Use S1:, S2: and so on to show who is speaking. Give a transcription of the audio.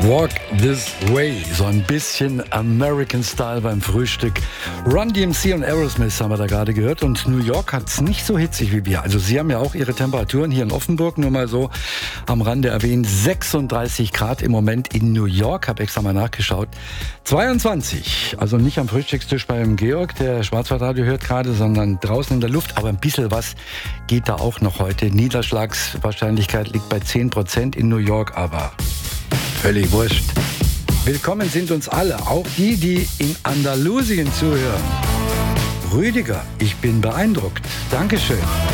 S1: Walk This Way, so ein bisschen American Style beim Frühstück. Run DMC und Aerosmith haben wir da gerade gehört und New York hat es nicht so hitzig wie wir. Also sie haben ja auch ihre Temperaturen hier in Offenburg, nur mal so am Rande erwähnt, 36 Grad im Moment in New York, habe extra mal nachgeschaut. 22, also nicht am Frühstückstisch beim Georg, der Schwarzwaldradio hört gerade, sondern draußen in der Luft, aber ein bisschen was geht da auch noch heute. Niederschlagswahrscheinlichkeit liegt bei 10% in New York, aber völlig wurscht. Willkommen sind uns alle, auch die, die in Andalusien zuhören. Rüdiger, ich bin beeindruckt. Dankeschön.